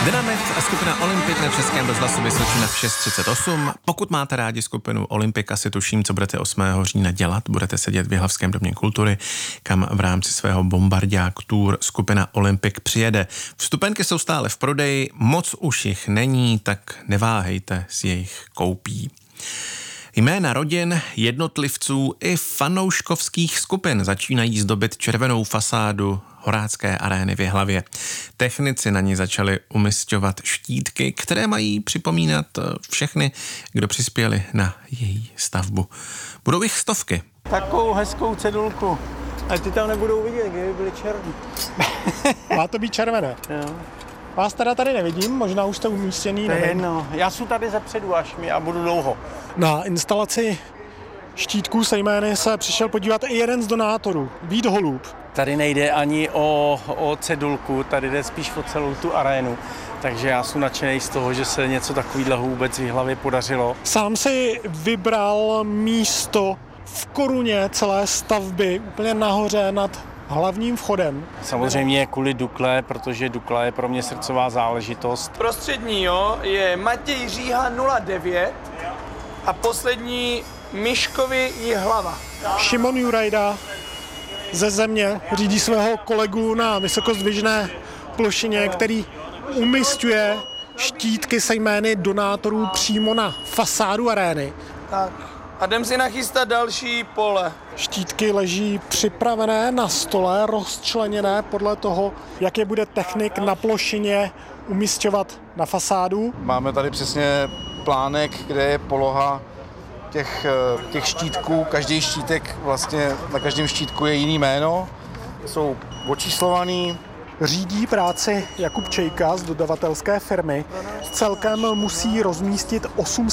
Dynamit a skupina Olympik na Českém rozhlasu Vysočina v 6:38. Pokud máte rádi skupinu Olympik, asi tuším, co budete 8. října dělat. Budete sedět v Jihlavském domě kultury, kam v rámci svého Bombardák Tour skupina Olympik přijede. Vstupenky jsou stále v prodeji, moc už jich není, tak neváhejte s jejich koupí. Jména rodin, jednotlivců i fanouškovských skupin začínají zdobit červenou fasádu Horácké arény v Jihlavě. Technici na ní začali umisťovat štítky, které mají připomínat všechny, kdo přispěli na její stavbu. Budou jich stovky. Takovou hezkou cedulku. A ty tam nebudou vidět, kdyby byly černý. Má to být červené. Jo. Vás teda tady nevidím, možná už jste umístěný. No, já jsem tady zepředu až mi a budu dlouho. Na instalaci štítků se jmény se přišel podívat i jeden z donátorů, Vít Holub. Tady nejde ani o cedulku, tady jde spíš o celou tu arénu. Takže já jsem nadšený z toho, že se něco takového vůbec v Jihlavě podařilo. Sám si vybral místo v koruně celé stavby, úplně nahoře nad hlavním vchodem. Samozřejmě kvůli Dukle, protože Dukla je pro mě srdcová záležitost. Prostřední je Matěj Říha 09 a poslední Miškovi Jihlava. Šimon Jurajda ze Země řídí svého kolegu na vysokozdvižné plošině, který umisťuje štítky se jmény donátorů přímo na fasádu arény. Tak. A jdem si nachystat další pole. Štítky leží připravené na stole, rozčleněné podle toho, jak je bude technik na plošině umisťovat na fasádu. Máme tady přesně plánek, kde je poloha těch štítků. Každý štítek, vlastně na každém štítku je jiný jméno. Jsou očíslovaný. Řídí práci Jakub Čejka z dodavatelské firmy. Celkem musí rozmístit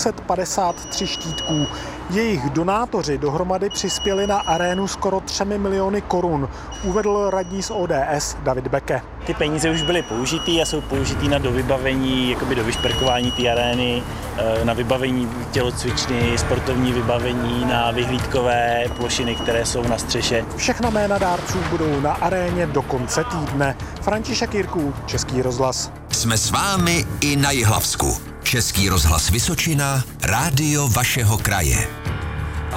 853 štítků. Jejich donátoři dohromady přispěli na arénu skoro 3 miliony korun, uvedl radní z ODS David Beke. Ty peníze už byly použitý a jsou použitý na dovybavení, jakoby do vyšperkování té arény, na vybavení tělocvičny, sportovní vybavení, na vyhlídkové plošiny, které jsou na střeše. Všechna jména dárců budou na aréně do konce týdne. František Jirků, Český rozhlas. Jsme s vámi i na Jihlavsku. Český rozhlas Vysočina, rádio vašeho kraje.